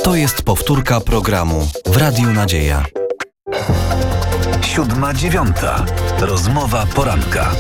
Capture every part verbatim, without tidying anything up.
To jest powtórka programu w Radiu Nadzieja. Siódma dziewiąta. Rozmowa poranka.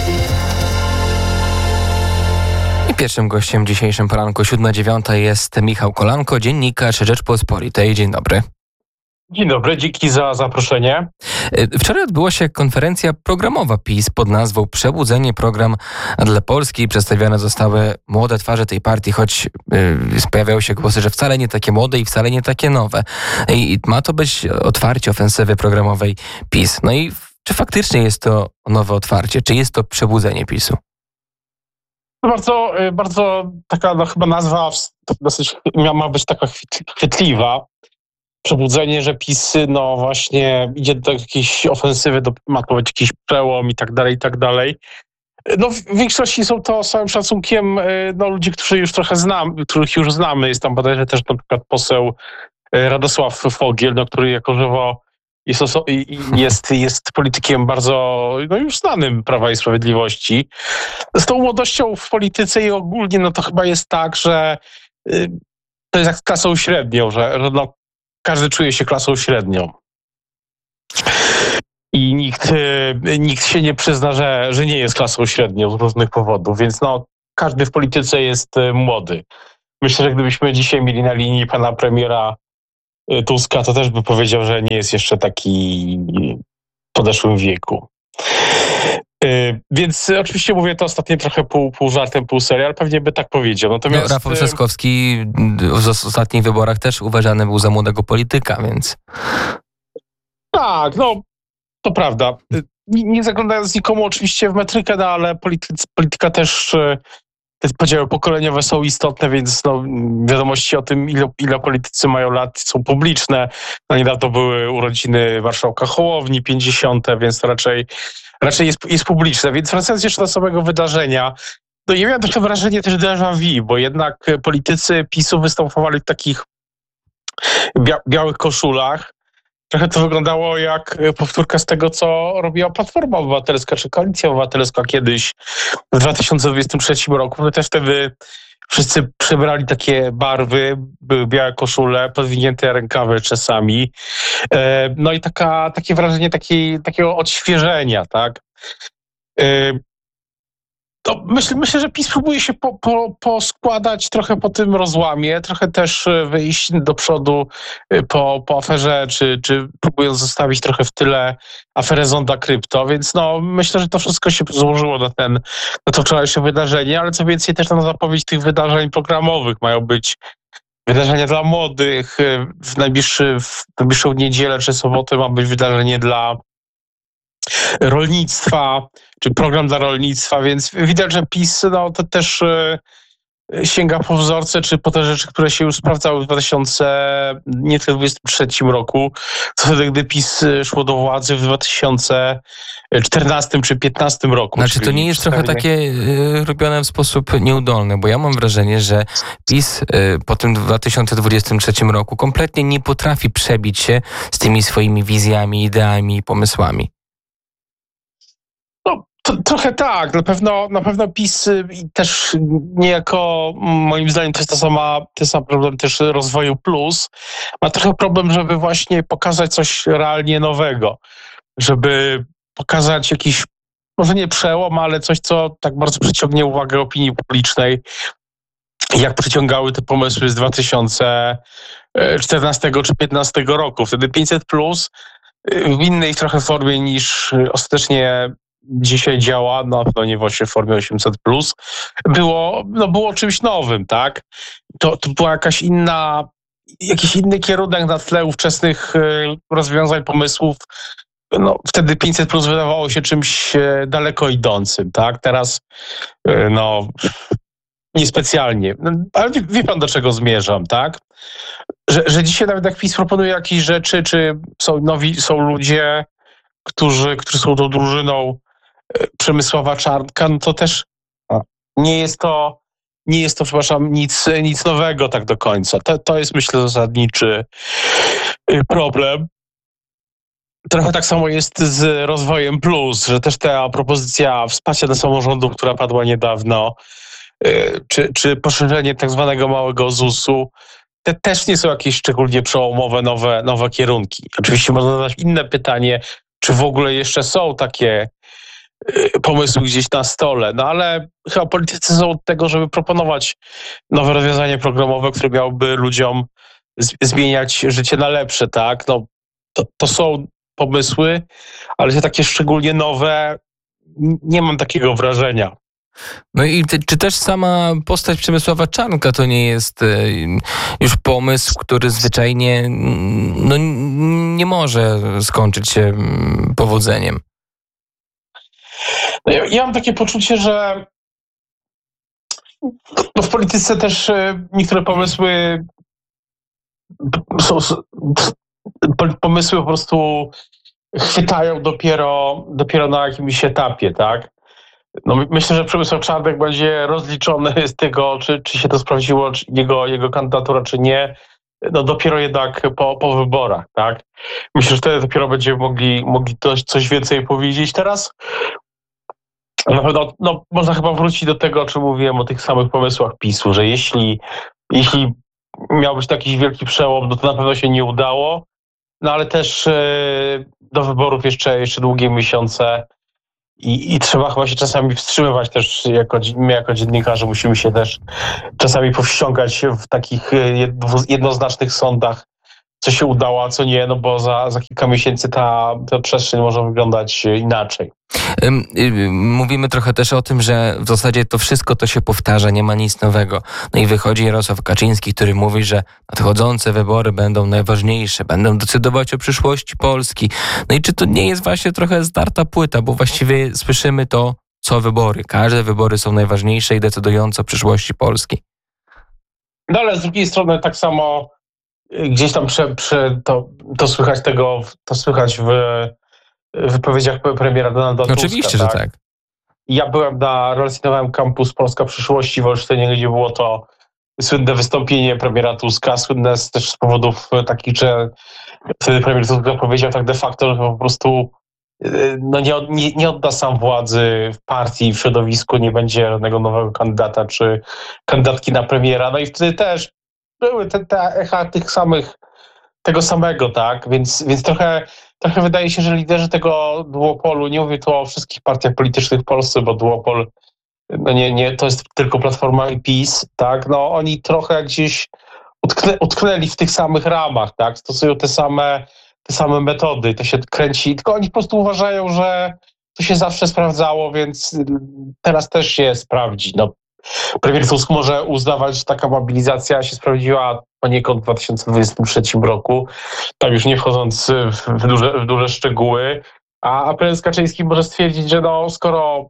I pierwszym gościem dzisiejszym poranku siódma dziewiąta jest Michał Kolanko, dziennikarz Rzeczpospolitej. Dzień dobry. Dzień dobry, dzięki za zaproszenie. Wczoraj odbyła się konferencja programowa PiS pod nazwą Przebudzenie, program dla Polski. Przedstawione zostały młode twarze tej partii, choć yy, pojawiały się głosy, że wcale nie takie młode i wcale nie takie nowe. I ma to być otwarcie ofensywy programowej PiS. No i czy faktycznie jest to nowe otwarcie? Czy jest to przebudzenie PiSu? To bardzo, bardzo taka no, chyba nazwa dosyć ma być taka chwytliwa. Przebudzenie, że PiS no właśnie idzie do jakiejś ofensywy, do, ma to być jakiś przełom i tak dalej, i tak dalej. No w większości są to z całym szacunkiem no, ludzie, którzy już trochę znam, których już znamy. Jest tam bodajże też na przykład poseł Radosław Fogiel, no, który jako żywo jest, oso- jest, jest politykiem bardzo no, już znanym Prawa i Sprawiedliwości. Z tą młodością w polityce i ogólnie no to chyba jest tak, że y, to jest jak z klasą średnią, że, że no, każdy czuje się klasą średnią. I nikt, nikt się nie przyzna, że, że nie jest klasą średnią z różnych powodów, więc no, każdy w polityce jest młody. Myślę, że gdybyśmy dzisiaj mieli na linii pana premiera Tuska, to też by powiedział, że nie jest jeszcze taki w podeszłym wieku. Więc oczywiście mówię to ostatnio trochę pół, pół żartem, pół serio, ale pewnie by tak powiedział. Natomiast no, Rafał Trzaskowski w ostatnich wyborach też uważany był za młodego polityka, więc... Tak, no to prawda. Nie, nie zaglądając nikomu oczywiście w metrykę, no, ale polityc, polityka też, te podziały pokoleniowe są istotne, więc no, wiadomości o tym, ile, ile politycy mają lat, są publiczne. No, niedawno były urodziny marszałka Hołowni, pięćdziesiąte, więc to raczej raczej jest, jest publiczne. Więc wracając jeszcze do samego wydarzenia, no ja miałem takie wrażenie też déjà vu, bo jednak politycy PiSu występowali w takich bia- białych koszulach. Trochę to wyglądało jak powtórka z tego, co robiła Platforma Obywatelska czy Koalicja Obywatelska kiedyś w dwa tysiące dwudziestym trzecim roku. No też wtedy wszyscy przybrali takie barwy, były białe koszule, podwinięte rękawy czasami. No i taka, takie wrażenie takiej, takiego odświeżenia, tak? To myślę, myślę, że PiS próbuje się po, po, poskładać trochę po tym rozłamie, trochę też wyjść do przodu po, po aferze, czy, czy próbując zostawić trochę w tyle aferę Zonda Krypto, więc no myślę, że to wszystko się złożyło na, ten, na to wczorajsze wydarzenie, ale co więcej też na zapowiedź tych wydarzeń programowych mają być wydarzenia dla młodych, w, najbliższy, w najbliższą niedzielę czy sobotę ma być wydarzenie dla rolnictwa, czy program dla rolnictwa, więc widać, że PiS no, to też y, sięga po wzorce, czy po te rzeczy, które się już sprawdzały w dwa tysiące dwudziestym trzecim roku, co wtedy, gdy PiS szło do władzy w dwa tysiące czternastym czy piętnastym roku. Znaczy to nie jest trochę takie y, robione w sposób nieudolny, bo ja mam wrażenie, że PiS y, po tym dwa tysiące dwudziestym trzecim roku kompletnie nie potrafi przebić się z tymi swoimi wizjami, ideami i pomysłami. To, trochę tak, na pewno, na pewno PiS też niejako, moim zdaniem to jest ta sama, ten sam problem też rozwoju plus, ma trochę problem, żeby właśnie pokazać coś realnie nowego, żeby pokazać jakiś, może nie przełom, ale coś, co tak bardzo przyciągnie uwagę opinii publicznej, jak przyciągały te pomysły z dwa tysiące czternastego czy piętnastego roku. Wtedy pięćset plus w innej trochę formie niż ostatecznie dzisiaj działa, na pewno nie właśnie w formie osiemset plus, było, no było czymś nowym, tak? To, to była jakaś inna, jakiś inny kierunek na tle ówczesnych rozwiązań, pomysłów. No, wtedy pięćset plus wydawało się czymś daleko idącym, tak? Teraz no niespecjalnie. Ale wie, wie pan, do czego zmierzam, tak? Że, że dzisiaj nawet jak PiS proponuje jakieś rzeczy, czy są nowi, są ludzie, którzy, którzy są tą drużyną Przemysława Czarnka, no to też nie jest to, nie jest to, przepraszam, nic, nic nowego tak do końca. To, to jest, myślę, zasadniczy problem. Trochę tak samo jest z rozwojem plus, że też ta propozycja wsparcia dla samorządów, która padła niedawno, czy, czy poszerzenie tak zwanego małego zusu, te też nie są jakieś szczególnie przełomowe nowe, nowe kierunki. Oczywiście można zadać inne pytanie, czy w ogóle jeszcze są takie pomysły gdzieś na stole, no ale chyba politycy są od tego, żeby proponować nowe rozwiązania programowe, które miałyby ludziom z- zmieniać życie na lepsze, tak? No, to, to są pomysły, ale te takie szczególnie nowe, n- nie mam takiego wrażenia. No i ty, czy też sama postać Przemysława Czarnka to nie jest e, już pomysł, który zwyczajnie mm, no, n- nie może skończyć się mm, powodzeniem? No, ja, ja mam takie poczucie, że no, w polityce też e, niektóre pomysły są, s- po- pomysły po prostu chwytają dopiero, dopiero na jakimś etapie, tak? No, my- myślę, że Przemysław Czarnek będzie rozliczony z tego, czy, czy się to sprawdziło, czy jego, jego kandydatura, czy nie, no dopiero jednak po, po wyborach, tak? Myślę, że wtedy dopiero będziemy mogli, mogli coś, coś więcej powiedzieć. Teraz na pewno no, można chyba wrócić do tego, o czym mówiłem, o tych samych pomysłach PiSu, że jeśli, jeśli miał być taki wielki przełom, no to na pewno się nie udało, no ale też e, do wyborów jeszcze, jeszcze długie miesiące i, i trzeba chyba się czasami wstrzymywać też, jako, dzi- my jako dziennikarze musimy się też czasami powściągać w takich e, jed- dwu- jednoznacznych sądach, co się udało, a co nie, no bo za, za kilka miesięcy ta, ta przestrzeń może wyglądać e, inaczej. Ym, y, Mówimy trochę też o tym, że w zasadzie to wszystko to się powtarza, nie ma nic nowego. No i wychodzi Jarosław Kaczyński, który mówi, że nadchodzące wybory będą najważniejsze, będą decydować o przyszłości Polski. No i czy to nie jest właśnie trochę zdarta płyta, bo właściwie słyszymy to co wybory. Każde wybory są najważniejsze i decydujące o przyszłości Polski. No ale z drugiej strony tak samo y, gdzieś tam prze, prze, to, to słychać tego, to słychać w wypowiedziach pre- premiera Donalda Tuska. Oczywiście, że tak. Ja byłem na, relacjonowałem kampus Polska Przyszłości w Olsztynie, gdzie było to słynne wystąpienie premiera Tuska, słynne z, też z powodów takich, że wtedy premier Tusk powiedział tak de facto, że po prostu y, no nie, od- nie, nie odda sam władzy w partii, w środowisku, nie będzie żadnego nowego kandydata czy kandydatki na premiera. No i wtedy też były te, te echa tych samych, tego samego, tak? Więc, więc trochę, trochę wydaje się, że liderzy tego duopolu, nie mówię tu o wszystkich partiach politycznych w Polsce, bo duopol no nie, nie, to jest tylko Platforma i PiS, tak? No oni trochę gdzieś utknę, utknęli w tych samych ramach, tak? Stosują te same, te same metody, to się kręci, tylko oni po prostu uważają, że to się zawsze sprawdzało, więc teraz też się sprawdzi. No, premier Tusk może uznawać, że taka mobilizacja się sprawdziła poniekąd w dwa tysiące dwudziestym trzecim roku, tam już nie wchodząc w, w, duże, w duże szczegóły, a, a prezes Kaczyński może stwierdzić, że no skoro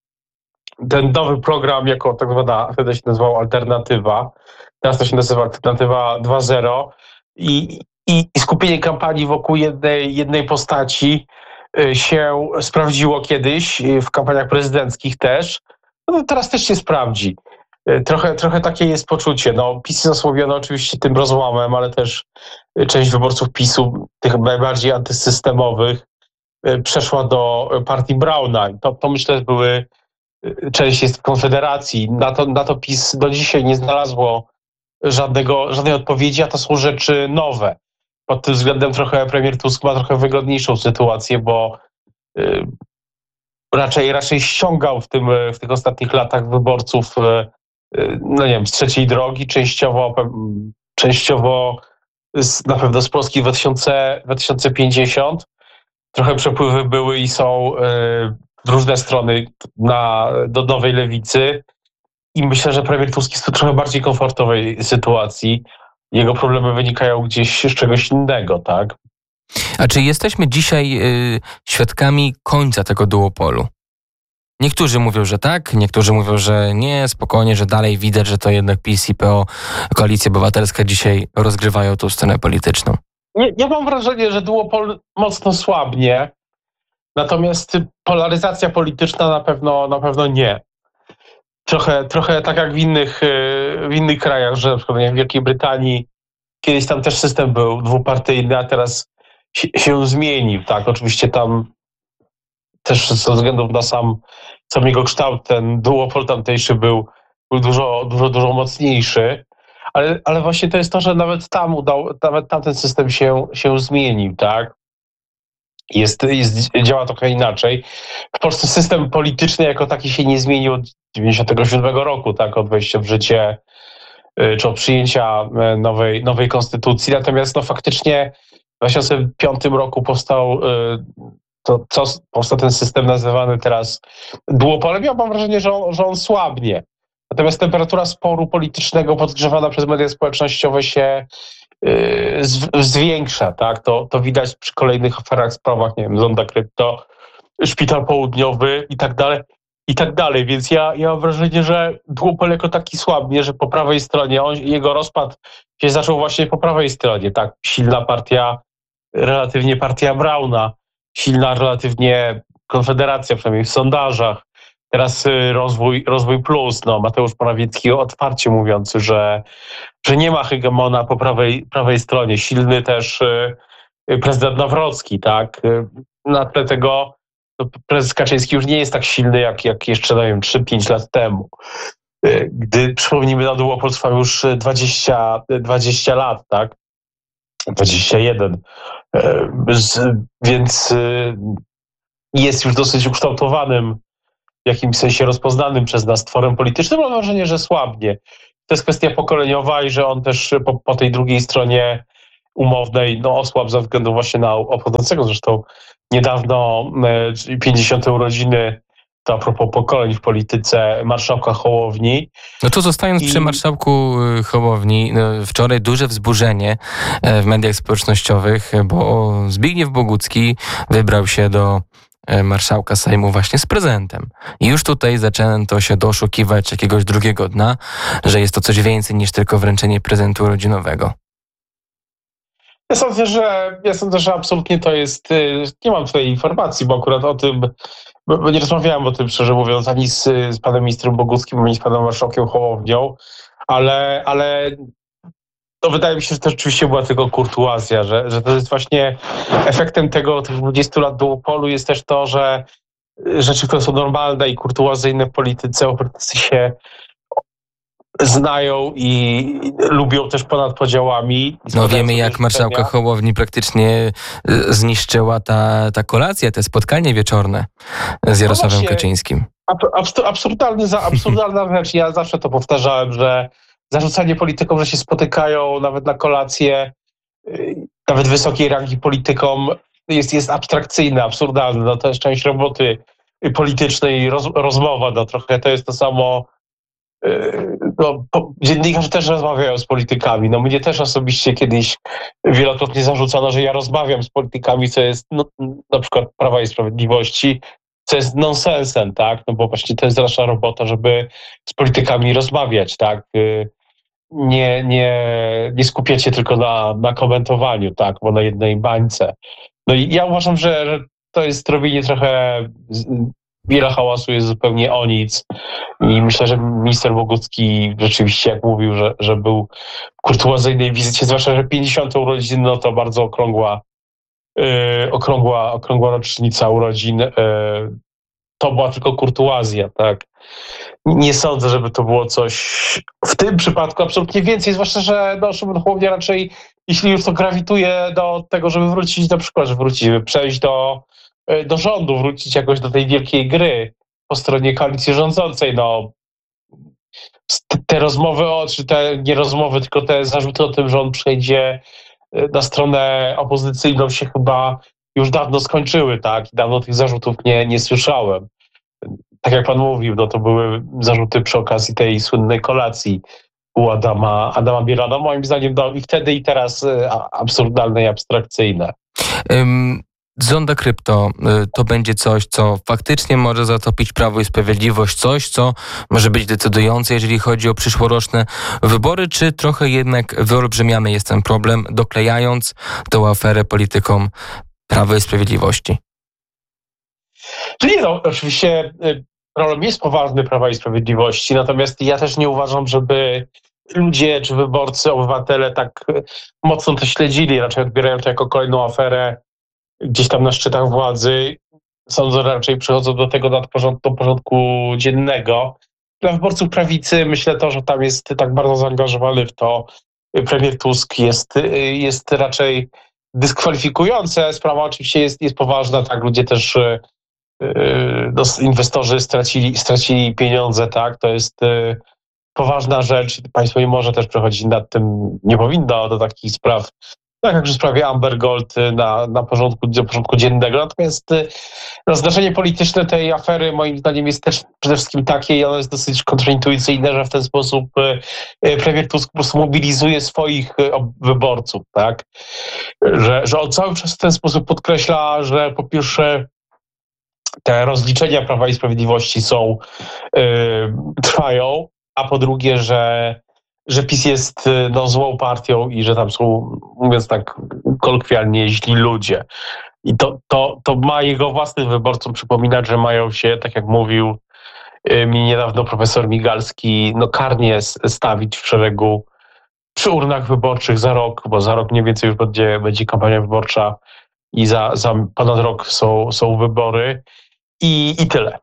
ten nowy program jako tak zwana, wtedy się nazywał Alternatywa, teraz to się nazywa Alternatywa dwa zero i, i, i skupienie kampanii wokół jednej, jednej postaci y, się sprawdziło kiedyś, y, w kampaniach prezydenckich też, no to teraz też się sprawdzi. Y, Trochę, trochę takie jest poczucie. No, PiS zasłowiono oczywiście tym rozłamem, ale też y, część wyborców PiSu, tych najbardziej antysystemowych, y, przeszła do y, partii Brauna. I To, to myślę, że były część jest w Konfederacji. Na to, na to PiS do dzisiaj nie znalazło żadnego, żadnej odpowiedzi, a to są rzeczy nowe. Pod tym względem trochę premier Tusk ma trochę wygodniejszą sytuację, bo y, raczej, raczej ściągał w, tym, w tych ostatnich latach wyborców, y, y, no nie wiem, z trzeciej drogi, częściowo, pe- częściowo z, na pewno z Polski dwa tysiące pięćdziesiąt. Trochę przepływy były i są y, w różne strony na, do nowej lewicy i myślę, że premier Tusk jest w trochę bardziej komfortowej sytuacji. Jego problemy wynikają gdzieś z czegoś innego, tak? A czy jesteśmy dzisiaj y, świadkami końca tego duopolu? Niektórzy mówią, że tak, niektórzy mówią, że nie, spokojnie, że dalej widać, że to jednak PiS i P O, Koalicja Obywatelska dzisiaj rozgrywają tą scenę polityczną. Nie, ja mam wrażenie, że duopol mocno słabnie, natomiast polaryzacja polityczna na pewno, na pewno nie. Trochę, trochę tak jak w innych, y, w innych krajach, że na przykład nie wiem, w Wielkiej Brytanii kiedyś tam też system był dwupartyjny, a teraz się, się zmienił. Tak, oczywiście tam też ze względu na sam, sam jego kształt ten duopol tamtejszy był, był dużo, dużo, dużo mocniejszy, ale, ale właśnie to jest to, że nawet tam udał, nawet tam ten system się, się zmienił, tak? Jest, jest, działa trochę inaczej. W Polsce system polityczny jako taki się nie zmienił od dziewięćdziesiątego siódmego roku, tak, od wejścia w życie czy od przyjęcia nowej, nowej konstytucji. Natomiast no, faktycznie w dwa tysiące piątym roku powstał, to, co, powstał ten system nazywany teraz duopolem. Ja mam wrażenie, że on, że on słabnie. Natomiast temperatura sporu politycznego podgrzewana przez media społecznościowe się zwiększa, tak? To, to widać przy kolejnych aferach, sprawach, nie wiem, Zonda Krypto, Szpital Południowy i tak dalej, i tak dalej. Więc ja, ja mam wrażenie, że duopol jako taki słabnie, że po prawej stronie, on, jego rozpad się zaczął właśnie po prawej stronie, tak? Silna partia, relatywnie partia Brauna, silna relatywnie Konfederacja, przynajmniej w sondażach. Teraz rozwój, rozwój plus, no Mateusz Morawiecki otwarcie mówiący, że, że nie ma hegemona po prawej, prawej stronie. Silny też prezydent Nawrocki, tak? Na tle tego no, prezes Kaczyński już nie jest tak silny, jak, jak jeszcze, nie wiem, trzy pięć lat temu. Gdy, przypomnijmy, na duopol trwa już dwadzieścia, dwadzieścia lat, tak? dwadzieścia jeden. Więc jest już dosyć ukształtowanym, w jakimś sensie rozpoznanym przez nas tworem politycznym. Mam wrażenie, że słabnie. To jest kwestia pokoleniowa i że on też po, po tej drugiej stronie umownej no, osłabł ze względu właśnie na obchodzącego zresztą niedawno pięćdziesiąte urodziny, to a propos pokoleń w polityce, marszałka Hołowni. No to zostając I... przy marszałku Hołowni, wczoraj duże wzburzenie w mediach społecznościowych, bo Zbigniew Bogucki wybrał się do marszałka Sejmu właśnie z prezentem. I już tutaj zaczęto się doszukiwać jakiegoś drugiego dna, że jest to coś więcej niż tylko wręczenie prezentu urodzinowego. Ja sądzę, że, ja sądzę, że absolutnie to jest, nie mam tutaj informacji, bo akurat o tym, bo nie rozmawiałem o tym, szczerze mówiąc, ani z, z panem ministrem Boguckim, ani z panem marszałkiem Hołownią, ale, ale to wydaje mi się, że to rzeczywiście była tylko kurtuazja, że, że to jest właśnie efektem tego, tych dwudziestu lat duopolu jest też to, że rzeczy, które są normalne i kurtuazyjne w polityce, o politycy się znają i lubią też ponad podziałami. No wiemy, jak marszałka Hołowni praktycznie zniszczyła ta, ta kolacja, te spotkanie wieczorne z Jarosławem no Kaczyńskim. Absurdalny, absurdalna rzecz. Ja zawsze to powtarzałem, że zarzucanie politykom, że się spotykają nawet na kolację, nawet wysokiej rangi politykom, jest, jest abstrakcyjne, absurdalne. No to jest część roboty politycznej, roz, rozmowa. No trochę to jest to samo. No, dziennikarze też rozmawiają z politykami. No mnie też osobiście kiedyś wielokrotnie zarzucano, że ja rozmawiam z politykami, co jest no, na przykład Prawa i Sprawiedliwości, co jest nonsensem, tak? No bo właśnie to jest nasza robota, żeby z politykami rozmawiać, tak? Nie, nie, nie skupiać się tylko na, na komentowaniu, tak? Bo na jednej bańce. No i ja uważam, że, że to jest robienie trochę... Wiele hałasu jest zupełnie o nic i myślę, że minister Bogucki rzeczywiście, jak mówił, że, że był w kurtuazyjnej wizycie, zwłaszcza, że pięćdziesiąte urodziny, no to bardzo okrągła, yy, okrągła, okrągła rocznica urodzin. Yy, to była tylko kurtuazja, tak? Nie sądzę, żeby to było coś w tym przypadku absolutnie więcej, zwłaszcza, że no, Szymon Hołownia raczej, jeśli już to grawituje do tego, żeby wrócić, na przykład, żeby wrócić, żeby przejść do do rządu, wrócić jakoś do tej wielkiej gry po stronie koalicji rządzącej. No, te rozmowy, o, czy te nie rozmowy, tylko te zarzuty o tym, że on przejdzie na stronę opozycyjną się chyba już dawno skończyły, tak? Dawno tych zarzutów nie, nie słyszałem. Tak jak pan mówił, no to były zarzuty przy okazji tej słynnej kolacji u Adama, Adama Bielana. Moim zdaniem no, i wtedy i teraz absurdalne i abstrakcyjne. Um... Zonda Krypto to będzie coś, co faktycznie może zatopić Prawo i Sprawiedliwość, coś, co może być decydujące, jeżeli chodzi o przyszłoroczne wybory, czy trochę jednak wyolbrzymiany jest ten problem, doklejając tę aferę politykom Prawa i Sprawiedliwości? Czyli no, oczywiście problem jest poważny Prawa i Sprawiedliwości, natomiast ja też nie uważam, żeby ludzie czy wyborcy, obywatele tak mocno to śledzili, raczej odbierają to jako kolejną aferę gdzieś tam na szczytach władzy. Sądzę, że raczej przychodzą do tego do porządku dziennego. dla wyborców prawicy myślę to, że tam jest tak bardzo zaangażowany w to premier Tusk jest, jest raczej dyskwalifikujące. Sprawa oczywiście jest, jest poważna, tak, ludzie też no, inwestorzy stracili, stracili pieniądze, tak, to jest poważna rzecz. Państwo nie może też przechodzić nad tym, nie powinno do takich spraw, tak jak w sprawie Amber Gold na, na porządku, do porządku dziennego. Natomiast no, znaczenie polityczne tej afery moim zdaniem jest też przede wszystkim takie i ono jest dosyć kontraintuicyjne, że w ten sposób premier Tusk po prostu mobilizuje swoich wyborców, tak? Że, że on cały czas w ten sposób podkreśla, że po pierwsze te rozliczenia Prawa i Sprawiedliwości są, yy, trwają, a po drugie, że, że PiS jest no, złą partią i że tam są, mówiąc tak kolokwialnie, źli ludzie. I to, to, to ma jego własnym wyborcom przypominać, że mają się, tak jak mówił yy, mi niedawno profesor Migalski, no karnie stawić w szeregu przy urnach wyborczych za rok, bo za rok mniej więcej już będzie, będzie kampania wyborcza i za, za ponad rok są, są wybory. I, i tyle.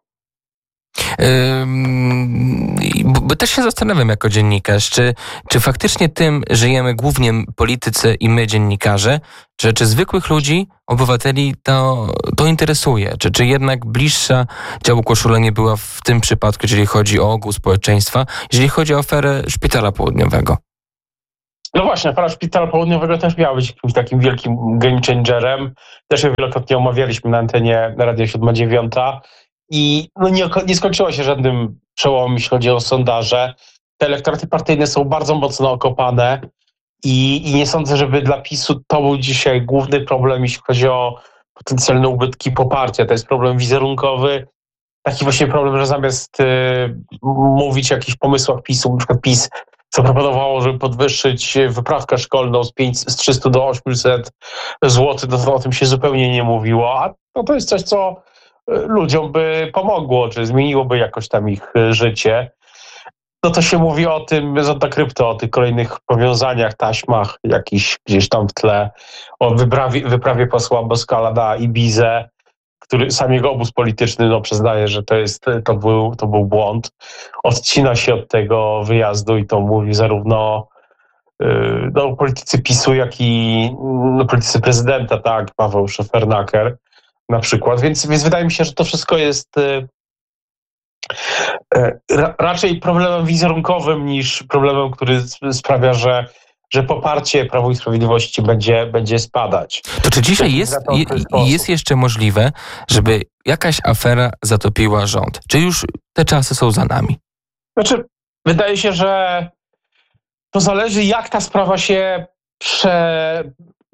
Bo też się zastanawiam jako dziennikarz, czy, czy faktycznie tym żyjemy głównie politycy i my dziennikarze, czy, czy zwykłych ludzi, obywateli to, to interesuje, czy, czy jednak bliższa działu koszulenie była w tym przypadku, jeżeli chodzi o ogół społeczeństwa, jeżeli chodzi o aferę Szpitala Południowego. No właśnie, afera Szpitala Południowego też miała być jakimś takim wielkim game changerem. Też ją wielokrotnie omawialiśmy na antenie Radia siódma dziewięć i no nie, nie skończyło się żadnym przełomem, jeśli chodzi o sondaże. Te elektoraty partyjne są bardzo mocno okopane i, i nie sądzę, żeby dla PiSu to był dzisiaj główny problem, jeśli chodzi o potencjalne ubytki poparcia. To jest problem wizerunkowy. Taki właśnie problem, że zamiast y, mówić o jakichś pomysłach PiSu, na przykład PiS zaproponowało, żeby podwyższyć wyprawkę szkolną z, pięć, z trzysta do ośmiuset złotych, no to o tym się zupełnie nie mówiło, a no to jest coś, co ludziom by pomogło, czy zmieniłoby jakoś tam ich życie. No to się mówi o tym, Zonda Krypto, o tych kolejnych powiązaniach, taśmach jakiś gdzieś tam w tle, o wyprawie, wyprawie posła Moskala na Ibizę, który sam jego obóz polityczny no, przyznaje, że to, jest, to, był, to był błąd. Odcina się od tego wyjazdu i to mówi zarówno yy, no, politycy PiSu, jak i no, politycy prezydenta, tak, Paweł Szefernaker na przykład. Więc, więc wydaje mi się, że to wszystko jest yy, yy, raczej problemem wizerunkowym niż problemem, który sprawia, że że poparcie Prawu i Sprawiedliwości będzie, będzie spadać. To czy dzisiaj jest, jest jeszcze możliwe, żeby jakaś afera zatopiła rząd? Czy już te czasy są za nami? Znaczy, wydaje się, że to zależy, jak ta sprawa się prze...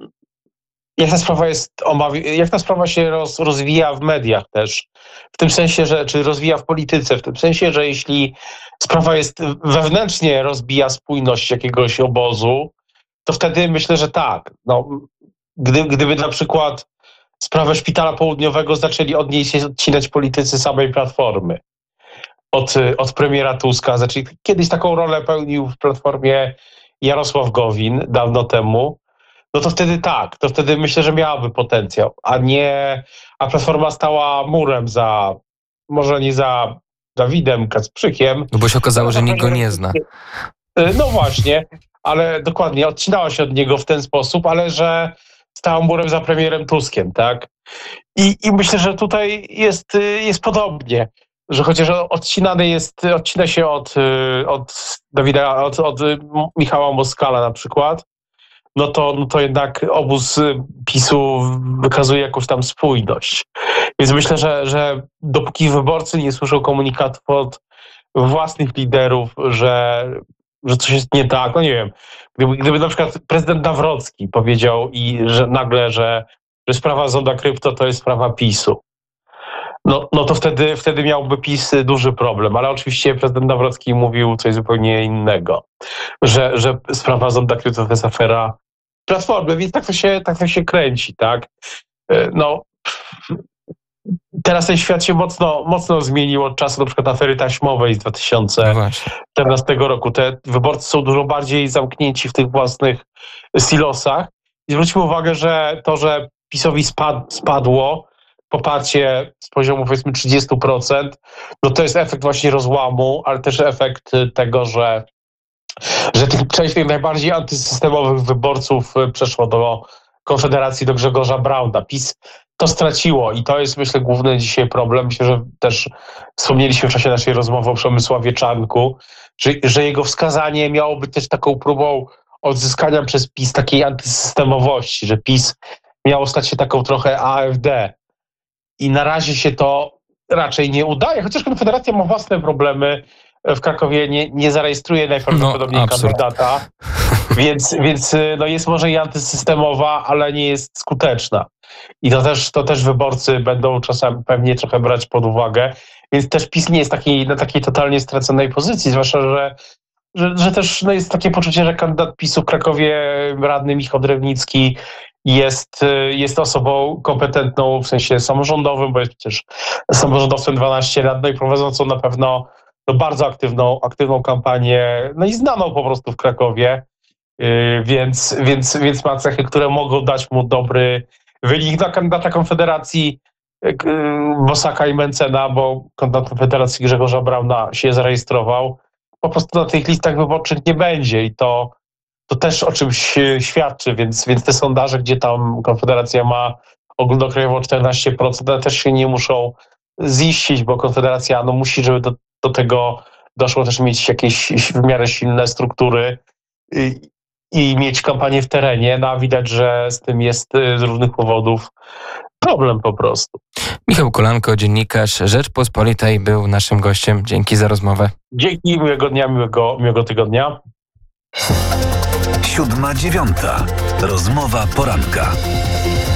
jak ta sprawa jest omawi... jak ta sprawa się roz... rozwija w mediach też. W tym sensie, że czy rozwija w polityce, w tym sensie, że jeśli sprawa jest wewnętrznie rozbija spójność jakiegoś obozu, to wtedy myślę, że tak. No, gdy, gdyby na przykład sprawę Szpitala Południowego zaczęli od niej się odcinać politycy samej Platformy, od, od premiera Tuska. Znaczy, kiedyś taką rolę pełnił w Platformie Jarosław Gowin dawno temu, no to wtedy tak, to wtedy myślę, że miałaby potencjał, a nie, a Platforma stała murem za, może nie za Dawidem Kacprzykiem. No bo się okazało, że nikt go nie zna. No właśnie, ale dokładnie, odcinała się od niego w ten sposób, ale że stała murem za premierem Tuskiem, tak? I, i myślę, że tutaj jest, jest podobnie, że chociaż odcinany jest, odcina się od, od Dawida, od, od Michała Moskala na przykład, no to, no to jednak obóz PiSu wykazuje jakąś tam spójność. Więc myślę, że, że dopóki wyborcy nie słyszą komunikatów od własnych liderów, że, że coś jest nie tak, no nie wiem, gdyby, gdyby na przykład prezydent Nawrocki powiedział i że nagle, że, że sprawa Zonda Krypto to jest sprawa PiSu, no, no to wtedy, wtedy miałby PiS duży problem, ale oczywiście prezydent Nawrocki mówił coś zupełnie innego, że, że sprawa Zonda Krypto to jest afera Platformy, więc tak to się, tak to się kręci, tak? No, teraz ten świat się mocno, mocno zmienił od czasu na przykład afery taśmowej z dwa tysiące czternastego roku. Te wyborcy są dużo bardziej zamknięci w tych własnych silosach. I zwróćmy uwagę, że to, że PiS-owi spad, spadło, poparcie z poziomu powiedzmy trzydzieści procent, no to jest efekt właśnie rozłamu, ale też efekt tego, że, że tych, część tych najbardziej antysystemowych wyborców przeszło do Konfederacji, do Grzegorza Brauna. PiS to straciło i to jest, myślę, główny dzisiaj problem. Myślę, że też wspomnieliśmy w czasie naszej rozmowy o Przemysławie Czarnku, że, że jego wskazanie miałoby też taką próbą odzyskania przez PiS takiej antysystemowości, że PiS miało stać się taką trochę A F D. I na razie się to raczej nie udaje, chociaż Konfederacja ma własne problemy. W Krakowie nie, nie zarejestruje najprawdopodobniej no, kandydata, więc, więc no jest może i antysystemowa, ale nie jest skuteczna. I to też, to też wyborcy będą czasem pewnie trochę brać pod uwagę, więc też PiS nie jest taki, na takiej totalnie straconej pozycji, zwłaszcza, że, że, że też no jest takie poczucie, że kandydat PiSu w Krakowie, radny Michał Drewnicki, jest, jest osobą kompetentną w sensie samorządowym, bo jest przecież samorządowcem dwanaście lat, no i prowadzącą na pewno no bardzo aktywną, aktywną kampanię, no i znaną po prostu w Krakowie, yy, więc, więc, więc ma cechy, które mogą dać mu dobry wynik na kandydata Konfederacji yy, Bosaka i Mencena, bo kandydat Konfederacji Grzegorza Brauna się zarejestrował. Po prostu na tych listach wyborczych nie będzie i to, to też o czymś świadczy, więc, więc te sondaże, gdzie tam Konfederacja ma ogólnokrajowo czternaście procent, ale też się nie muszą ziścić, bo Konfederacja no, musi, żeby do do tego doszło też mieć jakieś w miarę silne struktury i, i mieć kampanię w terenie. No a widać, że z tym jest z różnych powodów problem po prostu. Michał Kolanko, dziennikarz Rzeczpospolitej, był naszym gościem. Dzięki za rozmowę. Dzięki, miłego dnia, miłego, miłego tygodnia. Siódma dziewiąta. Rozmowa poranka.